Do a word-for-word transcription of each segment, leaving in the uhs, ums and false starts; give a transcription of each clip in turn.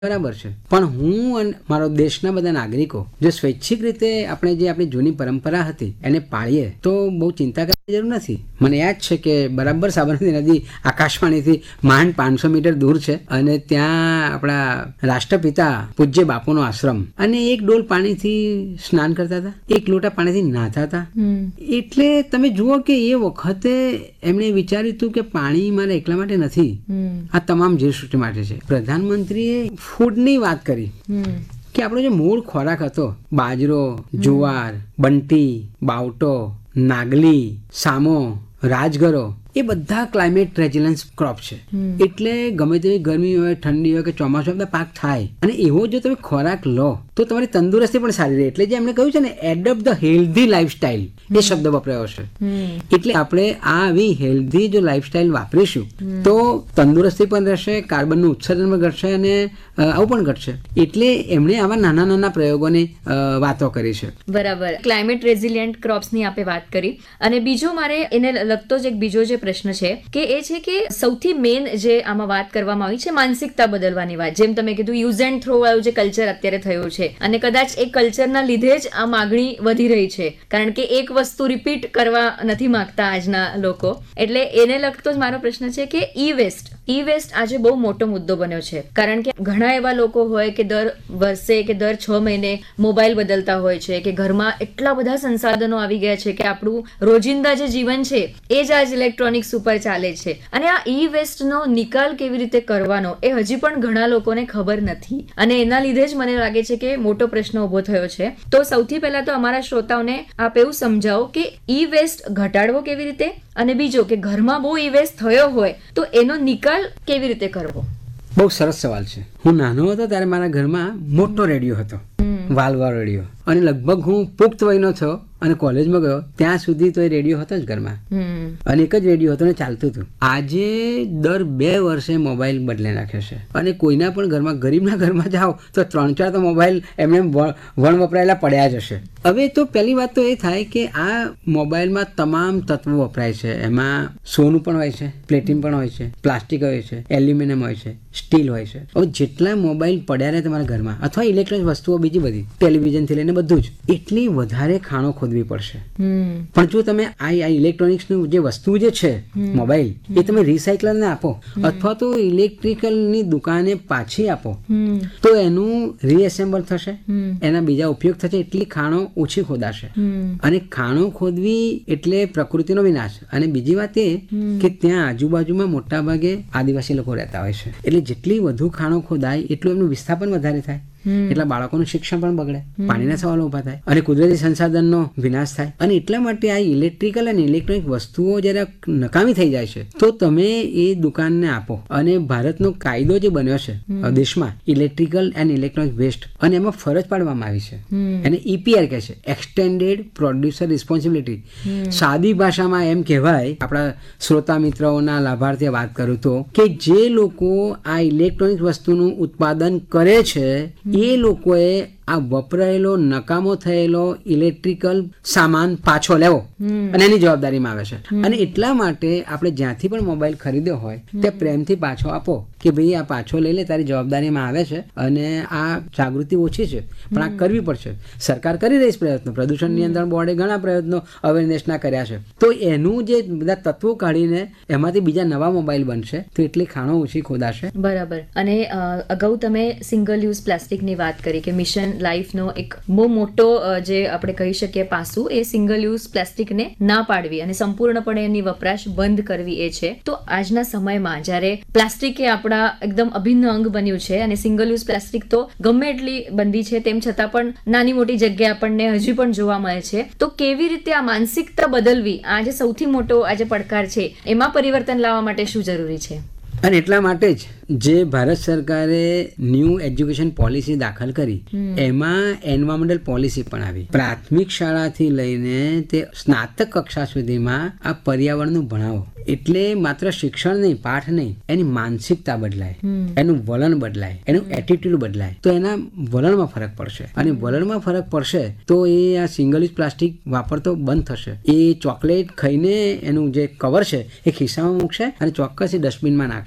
બરાબર છે, પણ હું અને મારો દેશના બધા નાગરિકો જો સ્વૈચ્છિક રીતે આપણે જે આપણી જૂની પરંપરા હતી એને પાળીએ તો બહુ ચિંતા કરવાની જરૂર નથી. મને યાદ છે કે બરાબર સાબરમતી નદી આકાશવાણીથી માંડ પાંચસો મીટર દૂર છે અને ત્યાં આપણા રાષ્ટ્રપિતા પૂજ્ય બાપુનો આશ્રમ, અને એક ડોલ પાણીથી સ્નાન કરતા હતા, એક લોટા પાણીથી નાહતા હતા. એટલે તમે જુઓ કે એ વખતે એમણે વિચાર્યું હતું કે પાણી મારે એકલા માટે નથી, આ તમામ જીવસૃષ્ટિ માટે છે. પ્રધાનમંત્રીએ ફૂડની વાત કરી કે આપણો જે મૂળ ખોરાક હતો, બાજરો, જુવાર, બંટી, બાવટો, નાગલી, સામો, રાજગરો, એ બધા ક્લાઇમેટ રેઝિલન્સ ક્રોપ છે. એટલે ગમે તેવી ગરમી હોય, ઠંડી હોય કે ચોમાસું બધા પાક થાય. અને એવો જો તમે ખોરાક લો તો તમારી તંદુરસ્તી પણ સારી રહે. એટલે જે એમણે કહ્યું છે ને, એડોપ્ટ ધ હેલ્ધી લાઈફસ્ટાઈલ, એ શબ્દ વપરાયો છે. એટલે આપણે આ આવી હેલ્ધી જો લાઈફસ્ટાઈલ વાપરીશું તો તંદુરસ્તી પણ રહેશે, કાર્બનનું ઉત્સર્જન પણ ઘટશે અને આવું પણ ઘટશે. એટલે એમણે આવા નાના નાના પ્રયોગોની વાતો કરી છે. બરાબર. ક્લાઇમેટ રેઝિલિયન્ટ ક્રોપ્સની આપણે વાત કરી, અને બીજો મારે એને લગતો જ એક બીજો જે પ્રશ્ન છે કે એ છે કે સૌથી મેઇન જે આમાં વાત કરવામાં આવી છે માનસિકતા બદલવાની વાત. જેમ તમે કીધું, યુઝ એન્ડ થ્રો વાળું જે કલ્ચર અત્યારે થયું છે, અને કદાચ એ કલ્ચરના લીધે જ આ માગણી વધી રહી છે, કારણ કે એક વસ્તુ રિપીટ કરવા નથી માંગતા આજના લોકો. એટલે એને લગતો જ મારો પ્રશ્ન છે કે ઈ વેસ્ટ ઈ વેસ્ટ આજે બહુ મોટો મુદ્દો બન્યો છે, કારણ કે ઘણા એવા લોકો હોય કે દર વર્ષે કે દર છ મહિને મોબાઈલ બદલતા હોય છે, કે ઘરમાં એટલા બધા સંસાધનો આવી ગયા છે કે આપણું રોજિંદા જે જીવન છે એ જ આજ ઇલેક્ટ્રોનિક્સ ઉપર ચાલે છે. અને આ ઈ વેસ્ટનો નિકાલ કેવી રીતે કરવાનો એ હજી પણ ઘણા લોકોને ખબર નથી, અને એના લીધે જ મને લાગે છે કે મોટો પ્રશ્ન ઉભો થયો છે. તો સૌથી પહેલા તો અમારા શ્રોતાઓને આપ એવું સમજાવો કે ઈ વેસ્ટ ઘટાડવો કેવી રીતે, અને બીજો કે ઘરમાં બહુ ઈ વેસ્ટ થયો હોય તો એનો નિકાલ કેવી રીતે કરવો. બહુ સરસ સવાલ છે. હું નાનો હતો ત્યારે મારા ઘરમાં મોટો રેડિયો હતો, વાલ્વા રેડિયો, અને લગભગ હું પુખ્ત વયનો થયો અને કોલેજમાં ગયો ત્યાં સુધી તો એ રેડિયો હતો જ ઘરમાં, અને એક જ રેડિયો હતો ને ચાલતું હતું. આજે દર બે વર્ષે મોબાઈલ બદલી નાખે છે, અને કોઈના પણ ઘરમાં, ગરીબના ઘરમાં જાઓ તો ત્રણ ચાર તો મોબાઈલ એમને વણ વપરાયેલા પડ્યા જ હશે. હવે તો પહેલી વાત તો એ થાય કે આ મોબાઈલમાં તમામ તત્વો વપરાય છે. એમાં સોનું પણ હોય છે, પ્લેટિન પણ હોય છે, પ્લાસ્ટિક હોય છે, એલ્યુમિનિયમ હોય છે, સ્ટીલ હોય છે. હવે જેટલા મોબાઈલ પડ્યા રહે તમારા ઘરમાં, અથવા ઇલેક્ટ્રોનિક વસ્તુઓ બીજી બધી, ટેલિવિઝનથી લઈને બધું જ, એટલી વધારે ખાણો ખોદવી પડશે. પણ જો તમે આ ઇલેક્ટ્રોનિક્સનું જે વસ્તુ જે છે મોબાઈલ, એ તમે રિસાયકલરને આપો અથવા તો ઇલેક્ટ્રિકલની દુકાને પાછી આપો તો એનું રીએસેમ્બલ થશે, એના બીજા ઉપયોગ થશે, એટલી ખાણો ઓછી ખોદાશે. અને ખાણો ખોદવી એટલે પ્રકૃતિનો વિનાશ. અને બીજી વાત એ કે ત્યાં આજુબાજુમાં મોટા ભાગે આદિવાસી લોકો રહેતા હોય છે, એટલે જેટલી વધુ ખાણો ખોદાય એટલું એમનું વિસ્થાપન વધારે થાય, એટલા બાળકોનું શિક્ષણ પણ બગડે, પાણીના સવાલો ઉભા થાય, અને કુદરતી સંસાધનનો વિનાશ થાય. અને એટલા માટે આ ઇલેક્ટ્રિકલ અને ઇલેક્ટ્રોનિક વસ્તુઓ જ્યારે નકામી થઈ જાય છે તો તમે એ દુકાનને આપો. અને ભારતનો કાયદો જે બન્યો છે દેશમાં ઇલેક્ટ્રિકલ એન્ડ ઇલેક્ટ્રોનિક વેસ્ટ, અને એમાં ફરજ પાડવામાં આવી છે, એને ઈપીઆર કહે છે, એક્સટેન્ડેડ પ્રોડ્યુસર રિસ્પોન્સિબિલિટી. સાદી ભાષામાં એમ કહેવાય, આપણા શ્રોતા મિત્રોના લાભાર્થે વાત કરું તો, કે જે લોકો આ ઇલેક્ટ્રોનિક વસ્તુનું ઉત્પાદન કરે છે એ લોકોએ આ વપરાયેલો નકામો થયેલો ઇલેક્ટ્રિકલ સામાન પાછો લેવો અને એની જવાબદારીમાં આવે છે. અને એટલા માટે આપણે જ્યાંથી પણ મોબાઈલ ખરીદ્યો હોય તે પ્રેમથી પાછો આપો કે ભાઈ આ પાછો લઈ લે, તારી જવાબદારીમાં આવે છે. અને આ જાગૃતિ ઓછી છે પણ આ કરવી પડશે. સરકાર કરી રહી છે પ્રયત્નો, પ્રદૂષણ નિયંત્રણ બોર્ડે ઘણા પ્રયત્નો અવેરનેસના કર્યા છે. તો એનું જે બધા તત્વો કાઢીને એમાંથી બીજા નવા મોબાઈલ બનશે તો એટલી ખાણો ઓછી ખોદાશે. બરાબર. અને અગાઉ તમે સિંગલ યુઝ પ્લાસ્ટિકની વાત કરી કે મિશન લાઈફનો એક બહુ મોટો જે આપણે કહી શકીએ પાસું એ સિંગલ યુઝ પ્લાસ્ટિકને ના પાડવી અને સંપૂર્ણપણે એની વપરાશ બંધ કરવી એ છે. તો આજના સમયમાં જ્યારે પ્લાસ્ટિક એ આપણા એકદમ અભિન્ન અંગ બન્યું છે, અને સિંગલ યુઝ પ્લાસ્ટિક તો ગમે એટલી બંધી છે તેમ છતાં પણ નાની મોટી જગ્યાએ આપણને હજી પણ જોવા મળે છે, તો કેવી રીતે આ માનસિકતા બદલવી, આ જે સૌથી મોટો આજે પડકાર છે, એમાં પરિવર્તન લાવવા માટે શું જરૂરી છે? અને એટલા માટે જ જે ભારત સરકારે ન્યૂ એજ્યુકેશન પોલિસી દાખલ કરી એમાં એન્વાયરમેન્ટલ પોલિસી પણ આવી. પ્રાથમિક શાળાથી લઈને તે સ્નાતક કક્ષા સુધીમાં આ પર્યાવરણનું ભણાવો. એટલે માત્ર શિક્ષણ નહીં, પાઠ નહીં, એની માનસિકતા બદલાય, એનું વલણ બદલાય, એનું એટીટ્યુડ બદલાય, તો એના વલણમાં ફરક પડશે. અને વલણમાં ફરક પડશે તો એ આ સિંગલ યુઝ પ્લાસ્ટિક વાપરતો બંધ થશે. એ ચોકલેટ ખાઈને એનું જે કવર છે એ ખિસ્સામાં મૂકશે અને ચોક્કસ એ ડસ્ટબિનમાં નાખશે.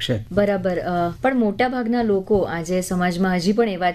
શકશે. બરાબર. અ, પણ મોટા ભાગના લોકો આજે સમાજમાં હજી પણ એવા